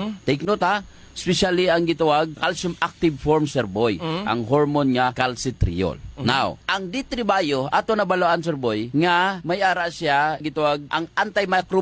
Take note ha, especially ang gitawag calcium active form, Sir Boy. Ang hormone nga calcitriol. Now, ang D3 Bio ato nabaloan, Sir Boy, nga may ara siya gitawag ang antimicrobial